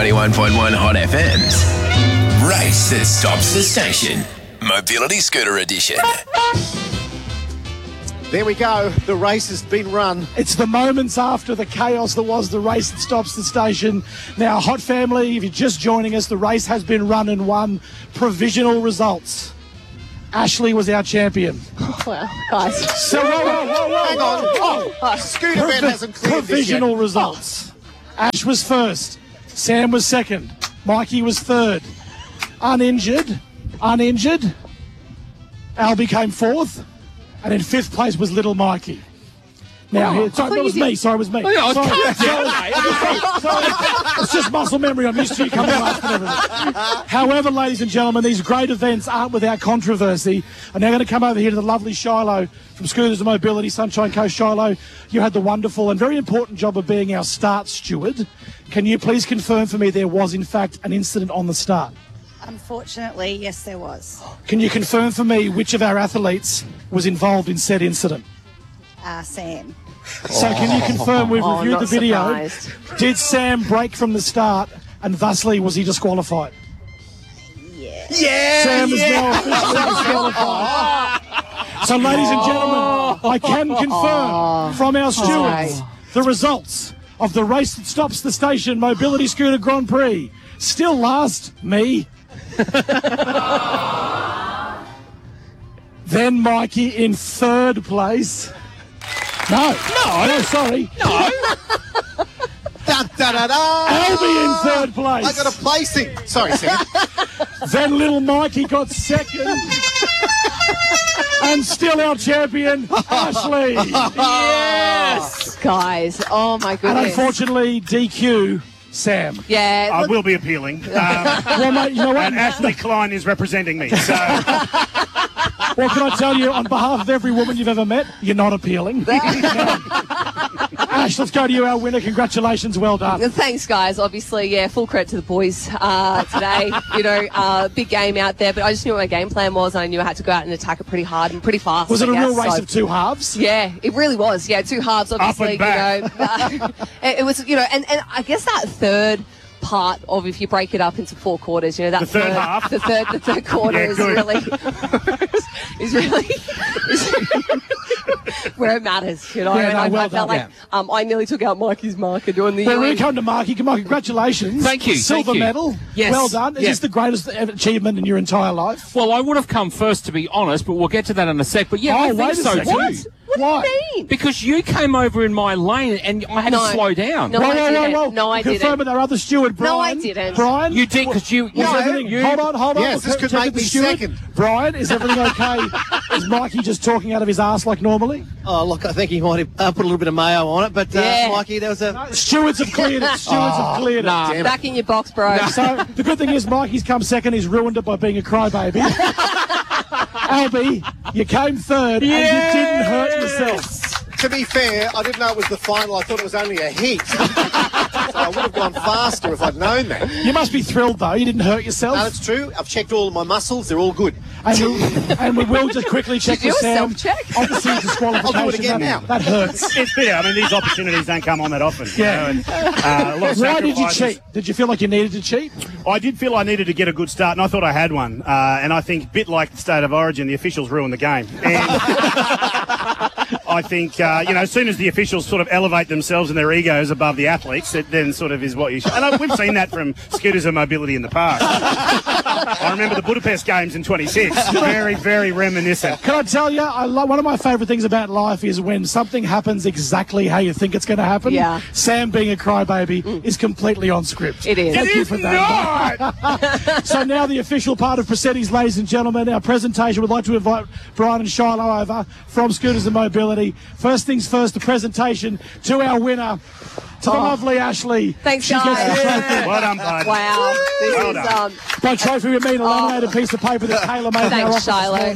91.1 Hot FM's Race That Stops the Station. Mobility Scooter Edition. There we go. The race has been run. It's the moments after the chaos that was the race that stops the station. Now, Hot Family, if you're just joining us, the race has been run and won. Provisional results. Ashley was our champion. Well, guys. So, whoa. Hang on. Scooter Ben hasn't cleared Provisional results. Ash was first. Sam was second. Mikey was third. Uninjured. Al became fourth. And in fifth place was little Mikey. Now, it was me. Sorry, it was me. Sorry. It's just muscle memory. I'm used to you coming last and everything. However, ladies and gentlemen, these great events aren't without controversy. I'm now going to come over here to the lovely Shiloh from Scooters and Mobility, Sunshine Coast. Shiloh, you had the wonderful and very important job of being our start steward. Can you please confirm for me there was, in fact, an incident on the start? Unfortunately, yes, there was. Can you confirm for me which of our athletes was involved in said incident? Sam. So can you confirm we've reviewed the video? Surprised. Did Sam break from the start and thusly was he disqualified? Yeah. Sam is now officially disqualified. So ladies and gentlemen, I can confirm from our stewards the results of the race that stops the station Mobility Scooter Grand Prix. Still last, me. Then Mikey in third place. No, sorry. Da, da, da, da. Albie in third place. I got a placing. Sorry, Sam. Then little Mikey got second. And still our champion, Ashley. Yes! Guys, oh my And goodness. unfortunately, DQ, Sam. Yeah. I will be appealing. Well, mate, you know what? And Ashley Klein is representing me. So Well, can I tell you, on behalf of every woman you've ever met, you're not appealing. Ash, let's go to you, our winner. Congratulations, well done. Thanks, guys. Obviously, yeah, full credit to the boys today. Big game out there, but I just knew what my game plan was, and I knew I had to go out and attack it pretty hard and pretty fast. Was it a real race So- of two halves? Yeah, it really was. Yeah, two halves, obviously. Up and It was, and I guess that third part of, if you break it up into four quarters, that The third half? the third quarter Yeah, is good. really where it matters, Yeah, and no, I well felt done, like I nearly took out Mikey's marker doing the. Well, when we come to Marky, congratulations. Thank you, Silver thank you. medal. Yes, Well done. Is yeah. this the greatest achievement in your entire life? Well, I would have come first, to be honest, but we'll get to that in a sec. But yeah, I think wait a so second. too. What do you mean? Because you came over in my lane and I had to slow down. No, I didn't. No, I Confirm didn't. with our other steward, Brian. No, I didn't. Brian? You did because you. Is everything, hold on. Yes, this We'll could check make with the me steward. second. Brian, is everything okay? Is Mikey just talking out of his ass like normally? Oh, look, I think he might have put a little bit of mayo on it, but Yeah. Mikey, there was a... Stewards have cleared it. Stewards have cleared it. Back in your box, bro. So the good thing is Mikey's come second. He's ruined it by being a crybaby. Albie, you came third and you didn't hurt yourself. To be fair, I didn't know it was the final. I thought it was only a heat. So I would have gone faster if I'd known that. You must be thrilled though. You didn't hurt yourself. No, that's true. I've checked all of my muscles. They're all good. And we will just quickly check Did you with do a Sam. self-check? Obviously, disqualification. I'll do it again that, now. that hurts. it's fair. I mean, these opportunities don't come on that often. Yeah. And, a lot of Why did you sacrifices. cheat? Did you feel like you needed to cheat? I did feel I needed to get a good start, and I thought I had one. And I think, a bit like the State of Origin, the officials ruined the game. And I think, as soon as the officials sort of elevate themselves and their egos above the athletes, it then sort of is what you should. And we've seen that from Scooters and Mobility in the past. I remember the Budapest Games in 26. Very, very reminiscent. Can I tell you, one of my favourite things about life is when something happens exactly how you think it's going to happen. Yeah. Sam being a crybaby is completely on script. It is. Thank you for that. So now the official part of Presetti's, ladies and gentlemen, our presentation. We'd like to invite Brian and Shiloh over from Scooters and Mobility. First things first, the presentation to our winner, to the lovely Ashley. Thanks, She gets the guys. trophy. Well done, bud. Wow. This Well is done. By trophy, we mean a laminated piece of paper that Taylor made in our Thanks, office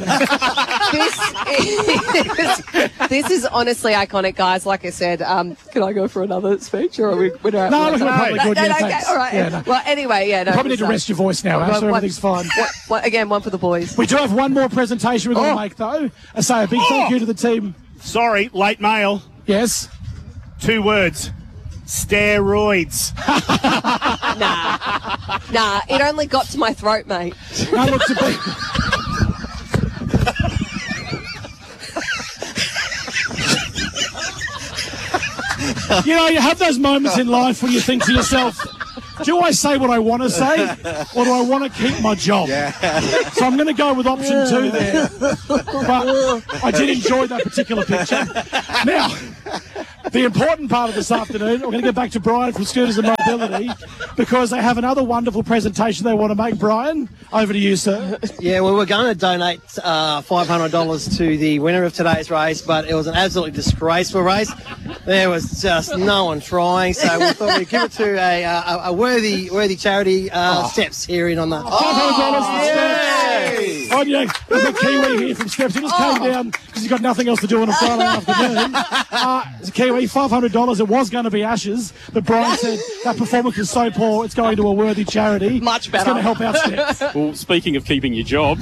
this Shiloh. morning. This is honestly iconic, guys. Like I said, can I go for another speech, or are we? We're at No, look, we're probably good. Yeah, okay, thanks. all right. Yeah, no. Well, anyway, yeah. No, Probably need to rest your voice now, Ash, so everything's fine. Again, one for the boys. We do have one more presentation we're going to make, though. I say a big thank you to the team. Sorry, late mail. Yes. 2 words. Steroids. Nah, it only got to my throat, mate. Now, look, to be... You know, you have those moments in life when you think to yourself, do I say what I want to say, or do I want to keep my job? So I'm going to go with option 2 there. But I did enjoy that particular picture. Now, the important part of this afternoon, we're going to get back to Brian from Scooters and Mobility, because they have another wonderful presentation they want to make. Brian, over to you, sir. Yeah, well, we're going to donate $500 to the winner of today's race, but it was an absolutely disgraceful race. There was just no one trying, so we thought we'd give it to a worthy charity. Steps here in on that. $500 to Steps. Oh, yeah, there's a Kiwi here from Steps. He just came down because he's got nothing else to do on a Friday afternoon. It's a Kiwi, $500. It was going to be Ashes, but Brian said that performance was so poor, it's going to a worthy charity. Much better. It's going to help out Steps. Well, speaking of keeping your job,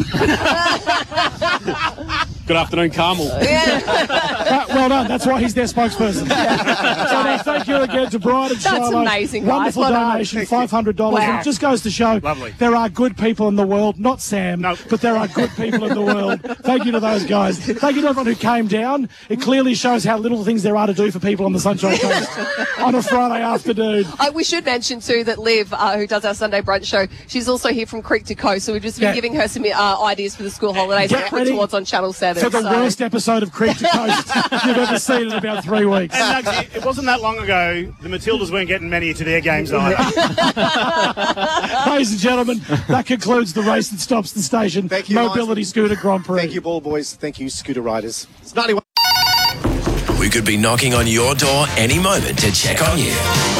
good afternoon, Carmel. Well done. That's why he's their spokesperson. So thank you again to Brian and That's Charlotte. amazing, guys. Wonderful Well done. donation, $500. Wow. And it just goes to show there are good people in the world. Not Sam, but there are good people in the world. Thank you to those guys. Thank you to everyone who came down. It clearly shows how little things there are to do for people on the Sunshine Coast on a Friday afternoon. We should mention too that Liv, who does our Sunday brunch show, she's also here from Creek to Coast, so we've just been giving her some ideas for the school holidays to put towards on Channel 7. For the worst episode of Creek to Coast you've ever seen in about 3 weeks. And it wasn't that long ago, the Matildas weren't getting many to their games either. Ladies and gentlemen, that concludes the race that stops the station. Thank you, Mobility Scooter Grand Prix. Thank you, ball boys. Thank you, scooter riders. It's 91. We could be knocking on your door any moment to check on you.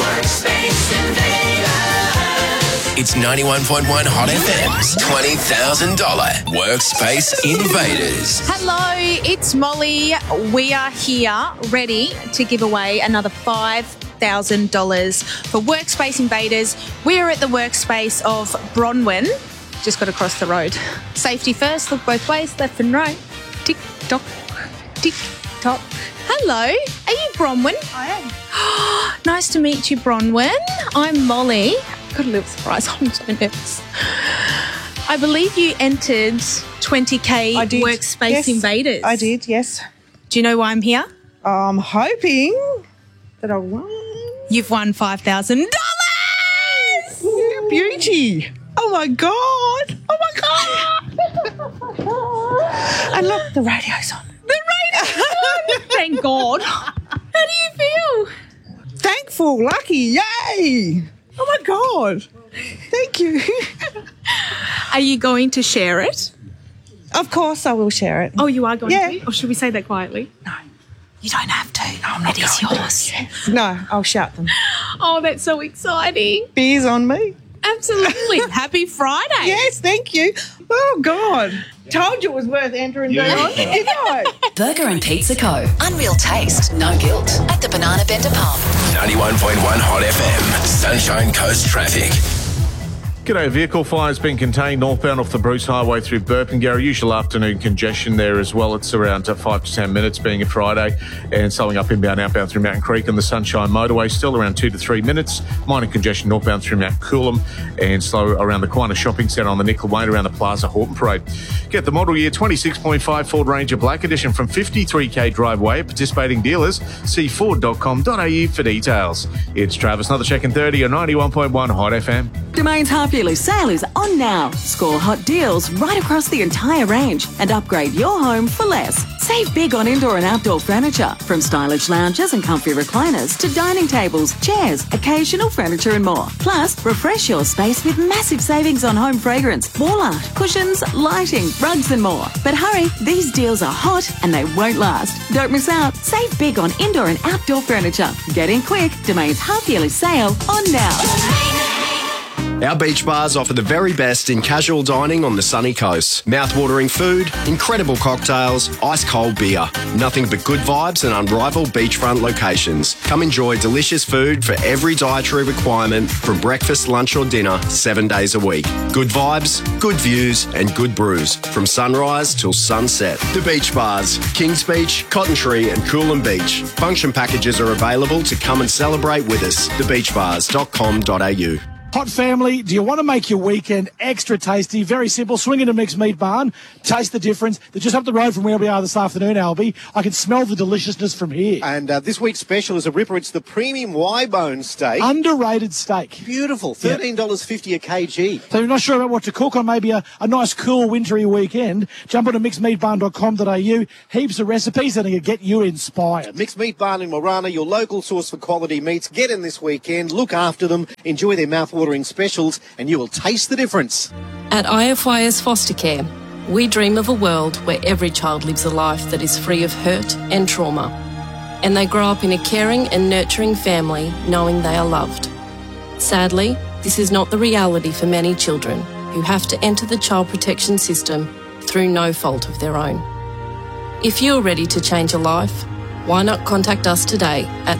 It's 91.1 Hot FM's $20,000 Workspace Invaders. Hello, it's Molly. We are here ready to give away another $5,000 for Workspace Invaders. We are at the workspace of Bronwyn. Just got to cross the road. Safety first, look both ways, left and right. Tick tock, tick tock. Hello, are you Bronwyn? I am. Nice to meet you, Bronwyn. I'm Molly. Got a little surprise. I'm so nervous. I believe you entered 20K Workspace Invaders. I did, yes. Do you know why I'm here? I'm hoping that I won. You've won $5,000. Beauty. Oh, my God. Oh, my God. And look, the radio's on. The radio's on. Thank God. How do you feel? Thankful, lucky, yay. Oh, my God. Thank you. Are you going to share it? Of course I will share it. Oh, you are going Yeah. to? Or should we say that quietly? No. You don't have to. No, it is yours. No, I'll shout them. Oh, that's so exciting. Beers on me. Absolutely. Happy Friday. Yes, thank you. Oh, God. Told you it was worth entering, didn't I? Burger and Pizza Co. Unreal taste, no guilt. At the Banana Bender Pub. 91.1 Hot FM. Sunshine Coast traffic. G'day, vehicle fire's been contained northbound off the Bruce Highway through Burpengary. Usual afternoon congestion there as well. It's around 5 to 10 minutes being a Friday, and slowing up outbound through Mountain Creek on the Sunshine Motorway, still around 2 to 3 minutes. Minor congestion northbound through Mount Coolum, and slow around the Quina Shopping Centre on the Nickel Way around the Plaza Horton Parade. Get the model year 26.5 Ford Ranger Black Edition from 53K Driveway at participating dealers. See Ford.com.au for details. It's Travis, another check in 30 on 91.1 Hot FM. Domain's half-yearly sale is on now. Score hot deals right across the entire range and upgrade your home for less. Save big on indoor and outdoor furniture, from stylish lounges and comfy recliners to dining tables, chairs, occasional furniture and more. Plus, refresh your space with massive savings on home fragrance, wall art, cushions, lighting, rugs and more. But hurry, these deals are hot and they won't last. Don't miss out. Save big on indoor and outdoor furniture. Get in quick. Domain's half-yearly sale on now. Our beach bars offer the very best in casual dining on the sunny coast. Mouth-watering food, incredible cocktails, ice-cold beer. Nothing but good vibes and unrivaled beachfront locations. Come enjoy delicious food for every dietary requirement from breakfast, lunch or dinner 7 days a week. Good vibes, good views and good brews from sunrise till sunset. The Beach Bars, Kings Beach, Cotton Tree and Coolum Beach. Function packages are available to come and celebrate with us. thebeachbars.com.au. Hot family, do you want to make your weekend extra tasty? Very simple. Swing into Mixed Meat Barn. Taste the difference. They're just up the road from where we are this afternoon, Albie. I can smell the deliciousness from here. And this week's special is a ripper. It's the premium Y-bone steak. Underrated steak. Beautiful. $13.50 a kg. So you're not sure about what to cook on maybe a nice, cool, wintry weekend? Jump onto mixedmeatbarn.com.au. Heaps of recipes that are going to get you inspired. Mixed Meat Barn in Morana, your local source for quality meats. Get in this weekend. Look after them. Enjoy their mouthwatering specials and you will taste the difference. At IFYS Foster Care, we dream of a world where every child lives a life that is free of hurt and trauma, and they grow up in a caring and nurturing family knowing they are loved. Sadly, this is not the reality for many children who have to enter the child protection system through no fault of their own. If you are ready to change a life, why not contact us today at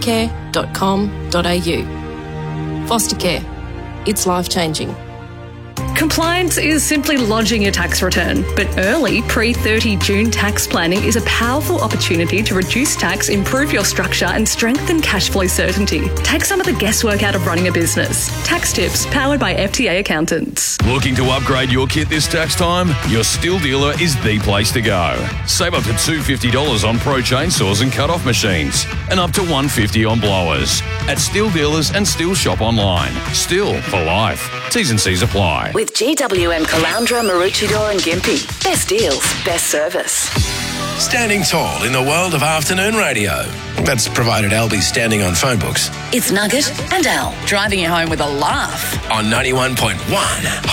fostercare.com.au. Foster Care. It's life-changing. Compliance is simply lodging your tax return, but early pre-30 June tax planning is a powerful opportunity to reduce tax, improve your structure and strengthen cash flow certainty. Take some of the guesswork out of running a business. Tax tips powered by FTA accountants. Looking to upgrade your kit this tax time? Your Stihl dealer is the place to go. Save up to $250 on Pro chainsaws and cut-off machines and up to $150 on blowers. At Stihl dealers and Stihl shop online. Stihl for life. T's and C's apply. With GWM Caloundra, Maroochydore and Gympie. Best deals, best service. Standing tall in the world of afternoon radio. That's provided Albie's standing on phone books. It's Nugget and Al, driving you home with a laugh. On 91.1